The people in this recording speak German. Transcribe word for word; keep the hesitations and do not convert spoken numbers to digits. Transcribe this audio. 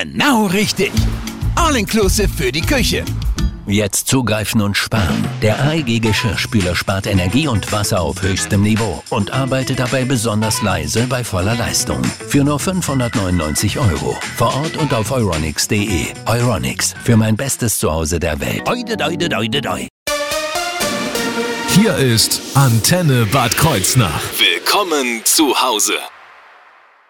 Genau richtig. All-inclusive für die Küche. Jetzt zugreifen und sparen. Der A E G Geschirrspüler spart Energie und Wasser auf höchstem Niveau und arbeitet dabei besonders leise bei voller Leistung. Für nur fünfhundertneunundneunzig Euro. Vor Ort und auf euronics punkt de. Euronics, für mein bestes Zuhause der Welt. Oide, oide, oide, oide. Hier ist Antenne Bad Kreuznach. Willkommen zu Hause.